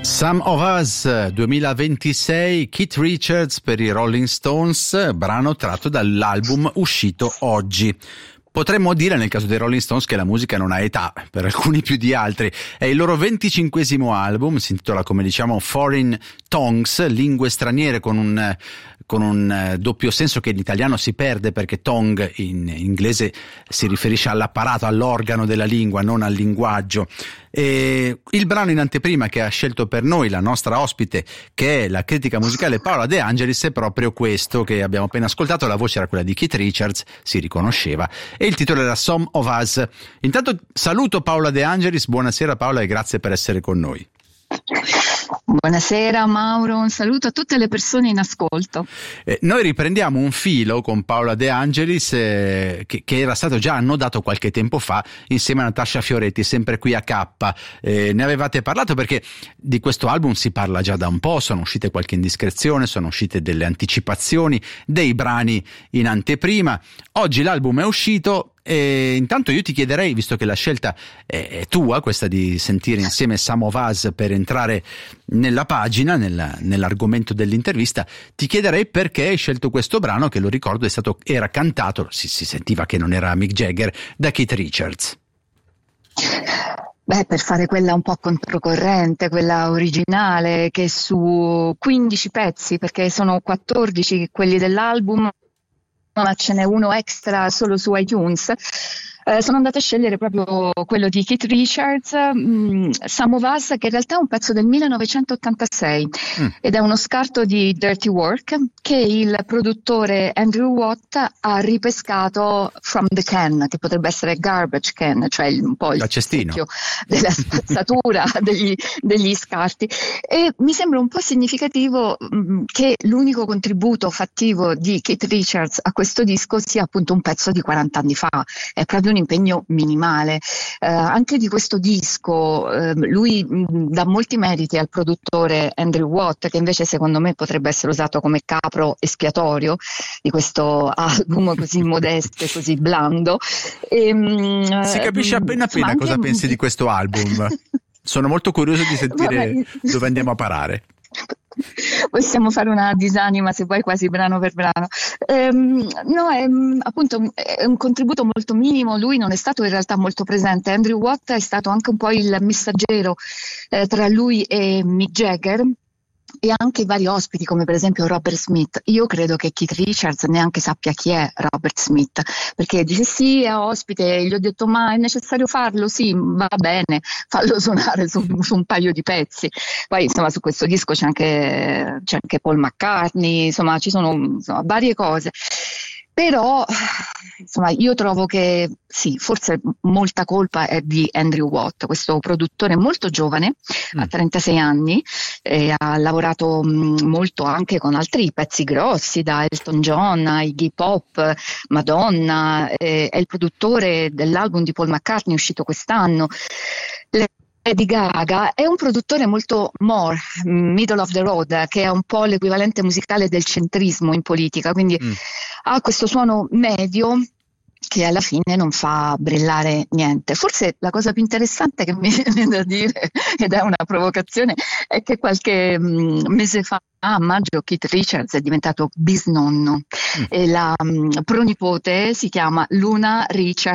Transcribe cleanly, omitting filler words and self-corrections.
Some of Us 2026, Keith Richards per i Rolling Stones, brano tratto dall'album uscito oggi. Potremmo dire nel caso dei Rolling Stones che la musica non ha età, per alcuni più di altri. È il loro 25esimo album, si intitola come diciamo Foreign Tongues, lingue straniere con un doppio senso che in italiano si perde perché tongue in inglese si riferisce all'apparato, all'organo della lingua, non al linguaggio. E il brano in anteprima che ha scelto per noi la nostra ospite, che è la critica musicale Paola De Angelis, è proprio questo che abbiamo appena ascoltato. La voce era quella di Keith Richards, si riconosceva, e il titolo era Some of Us. Intanto saluto Paola De Angelis, buonasera Paola e grazie per essere con noi. Buonasera Mauro, un saluto a tutte le persone in ascolto. Noi riprendiamo un filo con Paola De Angelis che era stato già annodato qualche tempo fa insieme a Natascia Fioretti, sempre qui a K. Ne avevate parlato perché di questo album si parla già da un po', sono uscite qualche indiscrezione, sono uscite delle anticipazioni, dei brani in anteprima. Oggi l'album è uscito. E intanto io ti chiederei, visto che la scelta è tua, questa di sentire insieme Some of Us per entrare nella pagina, nell'argomento dell'intervista, ti chiederei perché hai scelto questo brano che, lo ricordo, era cantato, si sentiva che non era Mick Jagger, da Keith Richards. Per fare quella un po' controcorrente, quella originale, che su 15 pezzi, perché sono 14 quelli dell'album, ma ce n'è uno extra solo su iTunes. Sono andata a scegliere proprio quello di Keith Richards, Some of Us, che in realtà è un pezzo del 1986 ed è uno scarto di Dirty Work che il produttore Andrew Watt ha ripescato from the can, che potrebbe essere garbage can, cioè un po' il secchio della spazzatura degli scarti. E mi sembra un po' significativo che l'unico contributo fattivo di Keith Richards a questo disco sia appunto un pezzo di 40 anni fa. È proprio un impegno minimale. Anche di questo disco lui dà molti meriti al produttore Andrew Watt, che invece secondo me potrebbe essere usato come capro espiatorio di questo album così modesto e così blando. Si capisce appena cosa pensi di questo album. Sono molto curioso di sentire dove andiamo a parare. Possiamo fare una disanima se vuoi, quasi brano per brano. No, appunto è un contributo molto minimo. Lui non è stato in realtà molto presente. Andrew Watt è stato anche un po' il messaggero tra lui e Mick Jagger, e anche i vari ospiti come per esempio Robert Smith. Io credo che Keith Richards neanche sappia chi è Robert Smith, perché dice sì, è ospite, gli ho detto ma è necessario farlo? Sì, va bene, fallo suonare su un paio di pezzi. Poi insomma su questo disco c'è anche Paul McCartney, insomma ci sono varie cose. Però insomma io trovo che sì, forse molta colpa è di Andrew Watt, questo produttore molto giovane, ha 36 anni, ha lavorato molto anche con altri pezzi grossi, da Elton John a Iggy Pop, Madonna, è il produttore dell'album di Paul McCartney uscito quest'anno. Lady Gaga è un produttore molto more, middle of the road, che è un po' l'equivalente musicale del centrismo in politica, quindi ha questo suono medio che alla fine non fa brillare niente. Forse la cosa più interessante che mi viene da dire, ed è una provocazione, è che qualche mese fa, a maggio, Keith Richards è diventato bisnonno e la pronipote si chiama Luna Richards